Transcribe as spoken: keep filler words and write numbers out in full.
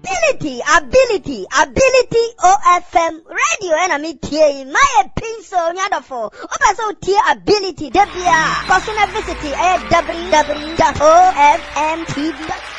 ability, ability, ability O F M radio and me tea my pencil nyadofo. Opa so tea ability debia. Cosina visit w w w dot o f m t v dot com.